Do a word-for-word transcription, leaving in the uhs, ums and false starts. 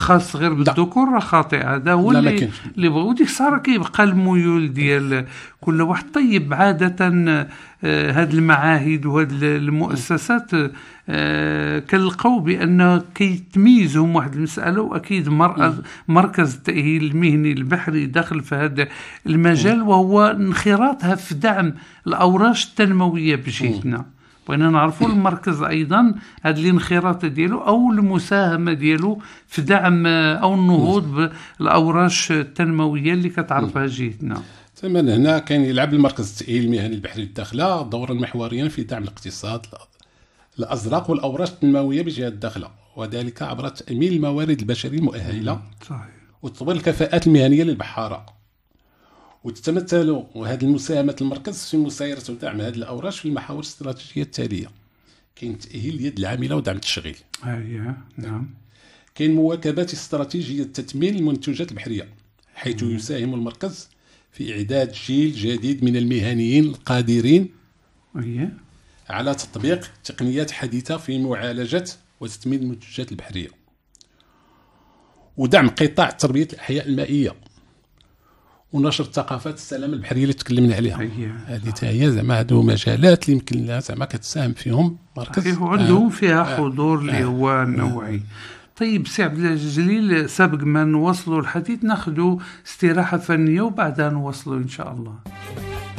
خاص غير بالذكور راه خاطئ. هذا هو لا، ما اللي كاينش. اللي بغا. وديك الساعه كيبقى الميول ديال كل واحد. طيب عاده آه، هاد المعاهد وهاد المؤسسات آه، كنلقاو بان كيتميزهم واحد المساله، واكيد مرأة مركز التاهيل المهني البحري داخل في هذا المجال، وهو انخراطها في دعم الاوراش التنمويه بجهتنا. بغينا نعرفوا المركز ايضا هذا الانخراط ديالو او المساهمه ديالو في دعم او النهوض بالاوراش التنمويه اللي كتعرفها جهتنا. تماما. هنا كان يلعب المركز التأهيل المهني البحري الداخله دورا محوريا في دعم الاقتصاد الازرق والاوراش التنمويه بجهه الداخله، وذلك عبر تامين الموارد البشريه المؤهله صحيح. وتطوير الكفاءات المهنيه للبحاره. وتتمثل هذه المساهمه المركز في مسايره ودعم هذه الاوراش في المحاور الاستراتيجيه التاليه. كاين تاهيل اليد العامله ودعم التشغيل. اييه نعم. كاين مواكبه استراتيجيه تثمين المنتوجات البحريه، حيث يساهم المركز في اعداد جيل جديد من المهنيين القادرين اييه على تطبيق تقنيات حديثه في معالجه وتثمين المنتوجات البحريه، ودعم قطاع تربيه الاحياء المائيه، ونشر ثقافات السلامه البحريه اللي تكلمنا عليها. هذه حتى هي زعما هادو مجالات اللي يمكن لها زعما كتساهم فيهم مركز. صحيح. وعندهم فيها حضور اللي هو نوعي. طيب سي عبد الجليل، سابق ما نوصلوا الحديث ناخذوا استراحه فنيه وبعدها نوصلوا ان شاء الله.